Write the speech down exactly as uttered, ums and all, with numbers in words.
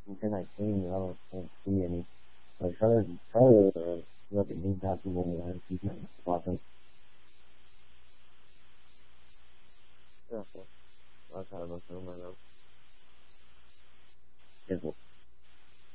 你现在可以然后嗯毕业你呃他的他的要点定他主攻的还是基本发生，对啊，对啊，然后才能才能买到结果。